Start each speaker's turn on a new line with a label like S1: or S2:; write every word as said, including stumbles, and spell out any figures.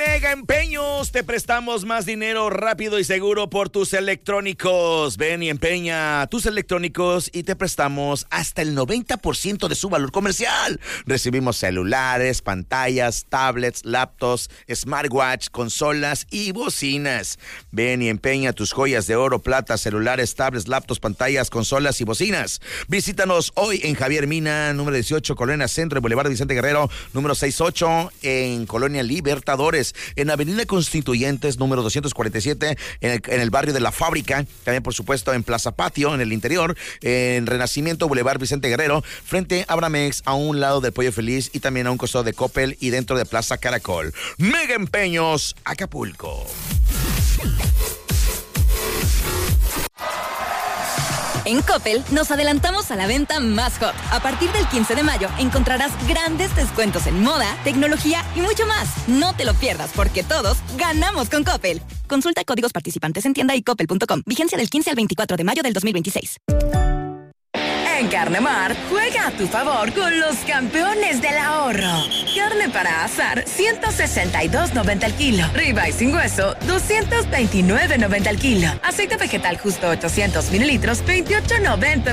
S1: Mega Empeños, te prestamos más dinero rápido y seguro por tus electrónicos. Ven y empeña tus electrónicos y te prestamos hasta el noventa por ciento de su valor comercial. Recibimos celulares, pantallas, tablets, laptops, smartwatch, consolas y bocinas. Ven y empeña tus joyas de oro, plata, celulares, tablets, laptops, pantallas, consolas y bocinas. Visítanos hoy en Javier Mina, número dieciocho, Colonia Centro, en Boulevard Vicente Guerrero, número sesenta y ocho, en Colonia Libertadores, en Avenida Constituyentes, número doscientos cuarenta y siete, en el, en el barrio de La Fábrica, también por supuesto en Plaza Patio, en el interior, en Renacimiento, Boulevard Vicente Guerrero, frente a Abramex, a un lado del Pollo Feliz y también a un costado de Coppel y dentro de Plaza Caracol. Mega Empeños, Acapulco.
S2: En Coppel nos adelantamos a la venta más hot. A partir del quince de mayo encontrarás grandes descuentos en moda, tecnología y mucho más. No te lo pierdas porque todos ganamos con Coppel. Consulta códigos participantes en tienda y coppel punto com. Vigencia del quince al veinticuatro de mayo del dos mil veintiséis.
S3: En Carnemar, juega a tu favor con los campeones del ahorro. Carne para asar, ciento sesenta y dos noventa el kilo. Ribeye sin hueso, doscientos veintinueve noventa el kilo. Aceite vegetal justo ochocientos mililitros, veintiocho noventa